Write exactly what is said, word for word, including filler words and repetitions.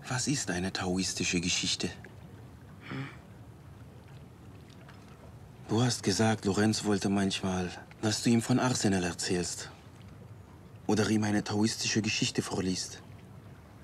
Was ist eine taoistische Geschichte? Hm? Du hast gesagt, Lorenz wollte manchmal, dass du ihm von Arsenal erzählst. Oder ihm eine taoistische Geschichte vorliest.